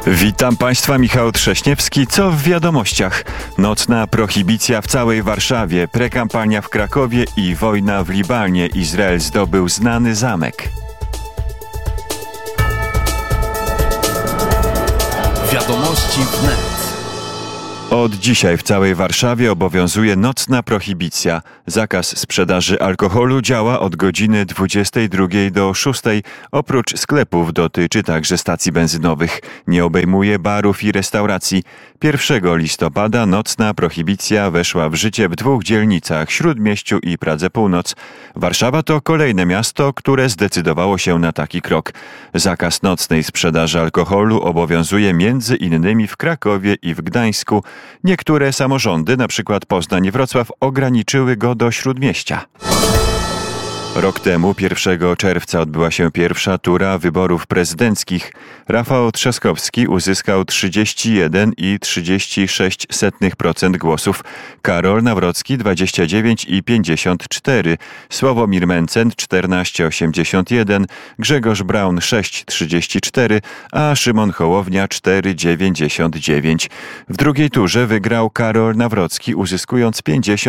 Witam Państwa, Michał Trześniewski. Co w wiadomościach? Nocna prohibicja w całej Warszawie, prekampania w Krakowie i wojna w Libanie. Izrael zdobył znany zamek. Wiadomości wnet. Od dzisiaj w całej Warszawie obowiązuje nocna prohibicja. Zakaz sprzedaży alkoholu działa od godziny 22 do 6. Oprócz sklepów dotyczy także stacji benzynowych. Nie obejmuje barów i restauracji. 1 listopada nocna prohibicja weszła w życie w 2 dzielnicach, Śródmieściu i Pradze Północ. Warszawa to kolejne miasto, które zdecydowało się na taki krok. Zakaz nocnej sprzedaży alkoholu obowiązuje między innymi w Krakowie i w Gdańsku. Niektóre samorządy, np. Poznań i Wrocław, ograniczyły go do Śródmieścia. Rok temu, 1 czerwca, odbyła się pierwsza tura wyborów prezydenckich. Rafał Trzaskowski uzyskał 31,36% głosów, Karol Nawrocki 29,54%, Sławomir Mencen 14,81%, Grzegorz Braun 6,34%, a Szymon Hołownia 4,99%. W drugiej turze wygrał Karol Nawrocki, uzyskując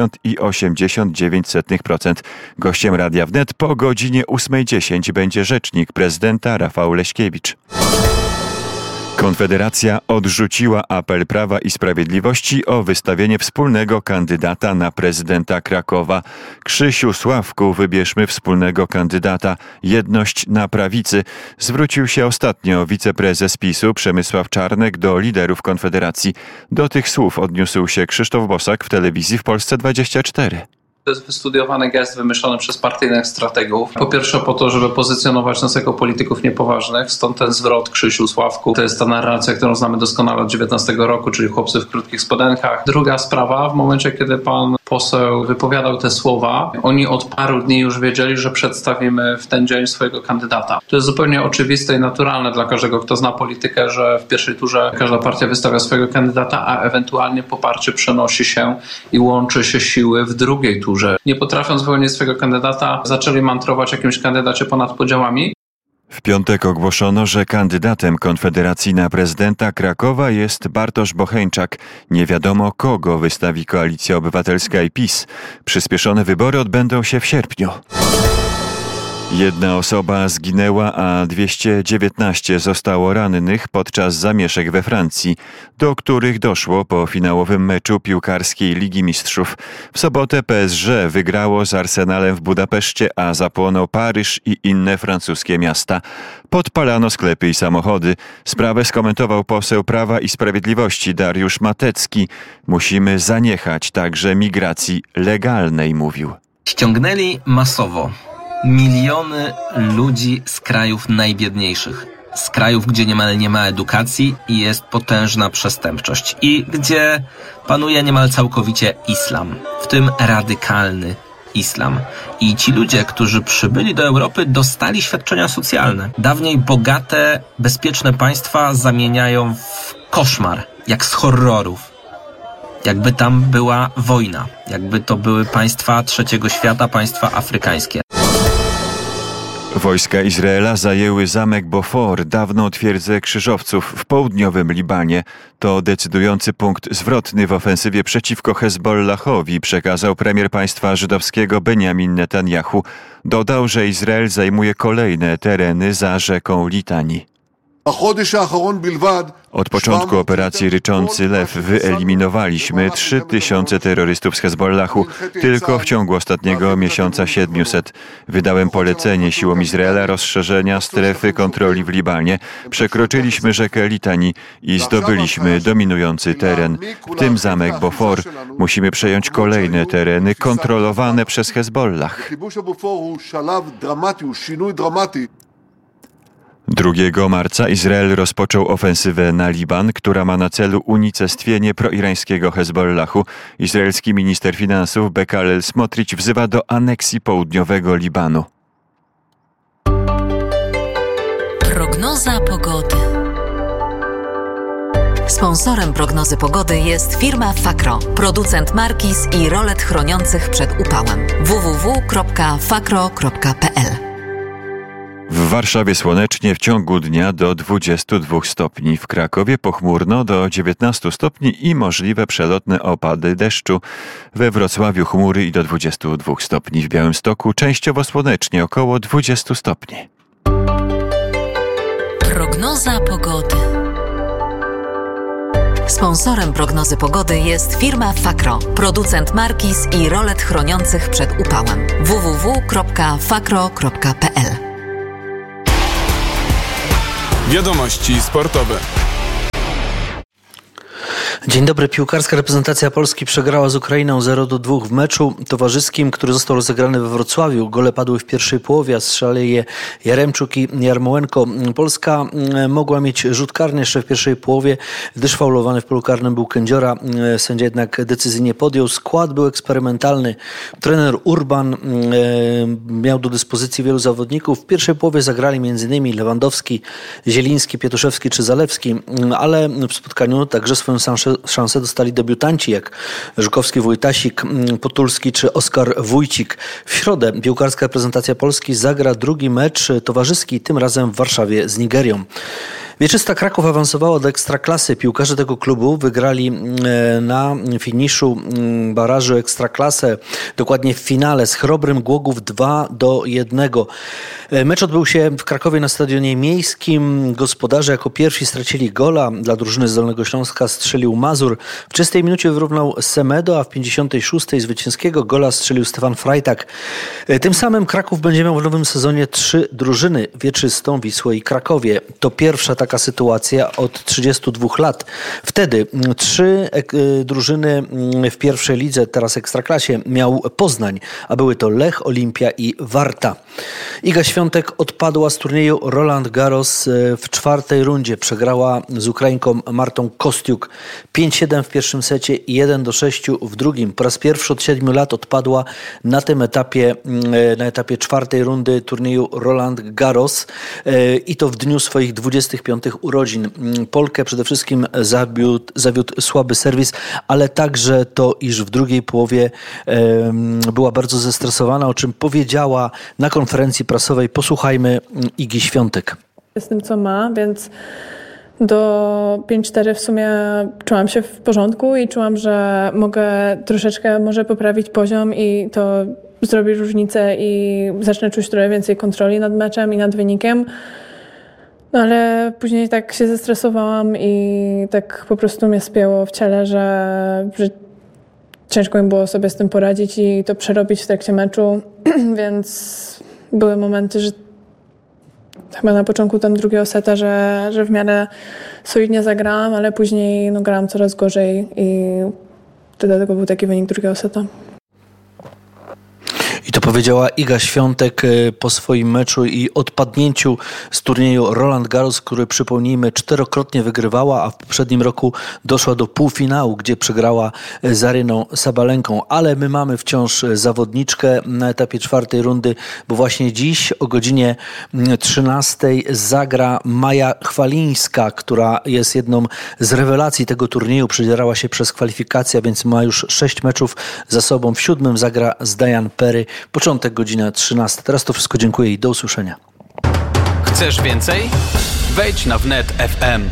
50,89%. Gościem Radia Wnet po godzinie 8:10 będzie rzecznik prezydenta Rafał Leśkiewicz. Konfederacja odrzuciła apel Prawa i Sprawiedliwości o wystawienie wspólnego kandydata na prezydenta Krakowa. Krzysiu Sławku, wybierzmy wspólnego kandydata. Jedność na prawicy. Zwrócił się ostatnio wiceprezes PiS-u Przemysław Czarnek do liderów Konfederacji. Do tych słów odniósł się Krzysztof Bosak w telewizji w Polsce 24. To jest wystudiowany gest wymyślony przez partyjnych strategów. Po pierwsze po to, żeby pozycjonować nas jako polityków niepoważnych, stąd ten zwrot Krzysiu Sławku. To jest ta narracja, którą znamy doskonale od 19 roku, czyli chłopcy w krótkich spodenkach. Druga sprawa, w momencie kiedy pan poseł wypowiadał te słowa, oni od paru dni już wiedzieli, że przedstawimy w ten dzień swojego kandydata. To jest zupełnie oczywiste i naturalne dla każdego, kto zna politykę, że w pierwszej turze każda partia wystawia swojego kandydata, a ewentualnie poparcie przenosi się i łączy się siły w drugiej turze. Nie potrafiąc wyłonić swojego kandydata, zaczęli mantrować jakimś kandydacie ponad podziałami. W piątek ogłoszono, że kandydatem Konfederacji na prezydenta Krakowa jest Bartosz Bocheńczak. Nie wiadomo, kogo wystawi Koalicja Obywatelska i PiS. Przyspieszone wybory odbędą się w sierpniu. 1 osoba zginęła, a 219 zostało rannych podczas zamieszek we Francji, do których doszło po finałowym meczu piłkarskiej Ligi Mistrzów. W sobotę PSG wygrało z Arsenalem w Budapeszcie, a zapłonął Paryż i inne francuskie miasta. Podpalano sklepy i samochody. Sprawę skomentował poseł Prawa i Sprawiedliwości Dariusz Matecki. Musimy zaniechać także migracji legalnej, mówił. Ściągnęli masowo miliony ludzi z krajów najbiedniejszych, z krajów, gdzie niemal nie ma edukacji i jest potężna przestępczość i gdzie panuje niemal całkowicie islam, w tym radykalny islam. I ci ludzie, którzy przybyli do Europy, dostali świadczenia socjalne. Dawniej bogate, bezpieczne państwa zamieniają w koszmar, jak z horrorów. Jakby tam była wojna, jakby to były państwa trzeciego świata, państwa afrykańskie. Wojska Izraela zajęły zamek Bofor, dawną twierdzę krzyżowców w południowym Libanie. To decydujący punkt zwrotny w ofensywie przeciwko Hezbollahowi, przekazał premier państwa żydowskiego Benjamin Netanyahu. Dodał, że Izrael zajmuje kolejne tereny za rzeką Litani. Od początku operacji Ryczący Lew wyeliminowaliśmy 3000 terrorystów z Hezbollahu. Tylko w ciągu ostatniego miesiąca 700. Wydałem polecenie siłom Izraela rozszerzenia strefy kontroli w Libanie. Przekroczyliśmy rzekę Litani i zdobyliśmy dominujący teren, w tym zamek Bofor. Musimy przejąć kolejne tereny kontrolowane przez Hezbollah. 2 marca Izrael rozpoczął ofensywę na Liban, która ma na celu unicestwienie proirańskiego Hezbollahu. Izraelski minister finansów Bezalel Smotrich wzywa do aneksji południowego Libanu. Prognoza pogody. Sponsorem prognozy pogody jest firma Fakro, producent markiz i rolet chroniących przed upałem. www.fakro.pl. W Warszawie słonecznie, w ciągu dnia do 22 stopni. W Krakowie pochmurno do 19 stopni i możliwe przelotne opady deszczu. We Wrocławiu chmury i do 22 stopni. W Białymstoku częściowo słonecznie, około 20 stopni. Prognoza pogody. Sponsorem prognozy pogody jest firma Fakro, producent markiz i rolet chroniących przed upałem. www.fakro.pl. Wiadomości sportowe. Dzień dobry. Piłkarska reprezentacja Polski przegrała z Ukrainą 0-2 w meczu towarzyskim, który został rozegrany we Wrocławiu. Gole padły w pierwszej połowie, a strzelali je Jaremczuk i Jarmołenko. Polska mogła mieć rzut karny jeszcze w pierwszej połowie, gdyż faulowany w polu karnym był Kędziora. Sędzia jednak decyzyjnie podjął. Skład był eksperymentalny. Trener Urban miał do dyspozycji wielu zawodników. W pierwszej połowie zagrali m.in. Lewandowski, Zieliński, Pietuszewski czy Zalewski, ale w spotkaniu także swoją szansę dostali debiutanci jak Żukowski, Wojtasik, Potulski czy Oskar Wójcik. W środę piłkarska reprezentacja Polski zagra drugi mecz towarzyski, tym razem w Warszawie z Nigerią. Wieczysta Kraków awansowała do Ekstraklasy. Piłkarze tego klubu wygrali na finiszu barażu Ekstraklasę, dokładnie w finale z Chrobrym Głogów 2-1. Mecz odbył się w Krakowie na stadionie miejskim. Gospodarze jako pierwsi stracili gola. Dla drużyny z Dolnego Śląska strzelił Mazur. W 30 minucie wyrównał Semedo, a w 56 zwycięskiego gola strzelił Stefan Frajtak. Tym samym Kraków będzie miał w nowym sezonie 3 drużyny: Wieczystą, Wisłę i Krakowie. To pierwsza taka sytuacja od 32 lat. Wtedy 3 drużyny w pierwszej lidze, teraz Ekstraklasie, miał Poznań, a były to Lech, Olimpia i Warta. Iga Świątek odpadła z turnieju Roland Garros w 4. rundzie. Przegrała z Ukrainką Martą Kostiuk 5-7 w pierwszym secie i 1-6 w drugim. Po raz pierwszy od 7 lat odpadła na tym etapie, na etapie 4. rundy turnieju Roland Garros i to w dniu swoich 25 urodzin. Polkę przede wszystkim zawiódł słaby serwis, ale także to, iż w drugiej połowie była bardzo zestresowana, o czym powiedziała na konferencji prasowej. Posłuchajmy Igi Świątek. Z tym, co ma, więc do 5-4 w sumie czułam się w porządku i czułam, że mogę troszeczkę może poprawić poziom i to zrobi różnicę i zacznę czuć trochę więcej kontroli nad meczem i nad wynikiem. No ale później tak się zestresowałam i tak po prostu mnie spięło w ciele, że ciężko mi było sobie z tym poradzić i to przerobić w trakcie meczu, więc były momenty, że chyba na początku tam drugiego seta, że w miarę solidnie zagrałam, ale później grałam coraz gorzej i dlatego był taki wynik drugiego seta. I to powiedziała Iga Świątek po swoim meczu i odpadnięciu z turnieju Roland Garros, który, przypomnijmy, 4-krotnie wygrywała, a w poprzednim roku doszła do półfinału, gdzie przegrała z Aryną Sabalenką. Ale my mamy wciąż zawodniczkę na etapie 4. rundy, bo właśnie dziś o godzinie 13 zagra Maja Chwalińska, która jest jedną z rewelacji tego turnieju. Przedzierała się przez kwalifikacje, a więc ma już 6 meczów za sobą. W 7 zagra z Diane Perry. Początek godzina 13. Teraz to wszystko, dziękuję i do usłyszenia. Chcesz więcej? Wejdź na wnet FM.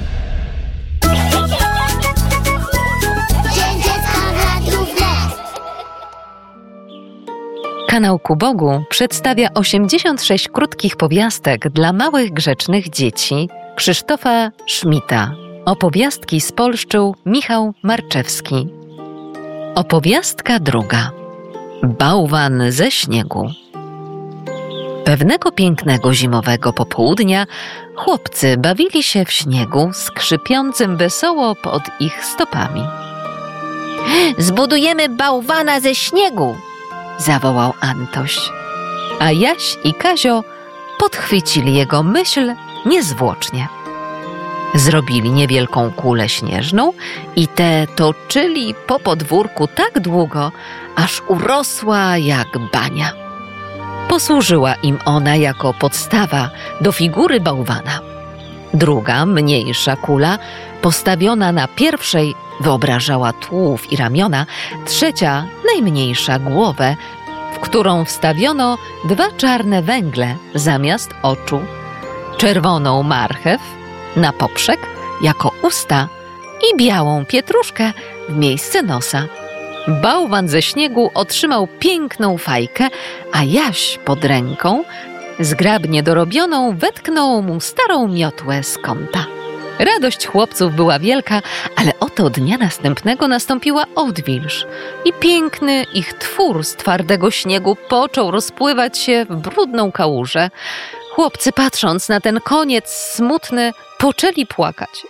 Kanał Ku Bogu przedstawia 86 krótkich powiastek dla małych, grzecznych dzieci Krzysztofa Szmita. Opowiastki spolszczył Michał Marczewski. Opowiastka druga. Bałwan ze śniegu. Pewnego pięknego zimowego popołudnia chłopcy bawili się w śniegu, skrzypiącym wesoło pod ich stopami. Zbudujemy bałwana ze śniegu! Zawołał Antoś. A Jaś i Kazio podchwycili jego myśl niezwłocznie. Zrobili niewielką kulę śnieżną i tę toczyli po podwórku tak długo, aż urosła jak bania. Posłużyła im ona jako podstawa do figury bałwana. Druga, mniejsza kula, postawiona na pierwszej, wyobrażała tułów i ramiona, trzecia, najmniejsza, głowę, w którą wstawiono 2 czarne węgle zamiast oczu, czerwoną marchew na poprzek jako usta i białą pietruszkę w miejsce nosa. Bałwan ze śniegu otrzymał piękną fajkę, a Jaś pod ręką, zgrabnie dorobioną, wetknął mu starą miotłę z kąta. Radość chłopców była wielka, ale oto dnia następnego nastąpiła odwilż i piękny ich twór z twardego śniegu począł rozpływać się w brudną kałużę. Chłopcy, patrząc na ten koniec smutny, poczęli płakać.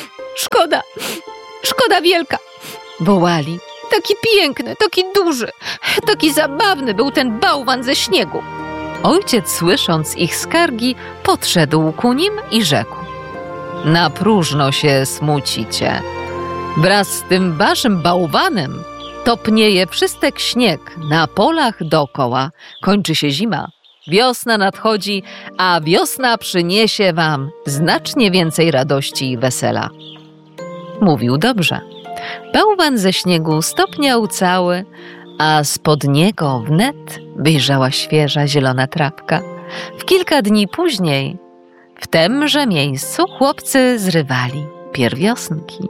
Szkoda wielka, wołali. Taki piękny, taki duży, taki zabawny był ten bałwan ze śniegu. Ojciec, słysząc ich skargi, podszedł ku nim i rzekł: na próżno się smucicie. Wraz z tym waszym bałwanem topnieje wszystek śnieg na polach dokoła. Kończy się zima, wiosna nadchodzi, a wiosna przyniesie wam znacznie więcej radości i wesela. Mówił dobrze. Bałwan ze śniegu stopniał cały, a spod niego wnet wyjrzała świeża zielona trawka. W kilka dni później w temże miejscu chłopcy zrywali pierwiosnki.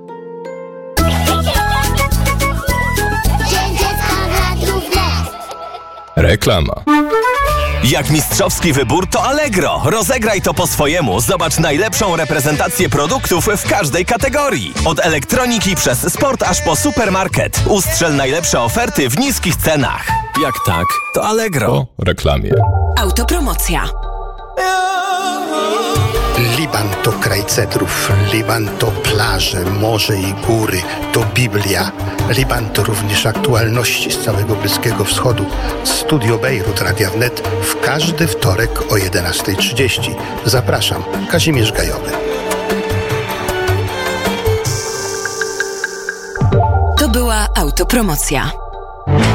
Reklama. Jak mistrzowski wybór, to Allegro. Rozegraj to po swojemu. Zobacz najlepszą reprezentację produktów w każdej kategorii. Od elektroniki przez sport aż po supermarket. Ustrzel najlepsze oferty w niskich cenach. Jak tak, to Allegro. Po reklamie. Autopromocja. Liban to kraj cedrów, Liban to plaże, morze i góry, to Biblia. Liban to również aktualności z całego Bliskiego Wschodu. Studio Bejrut Radia Wnet w każdy wtorek o 11:30. Zapraszam, Kazimierz Gajowy. To była autopromocja.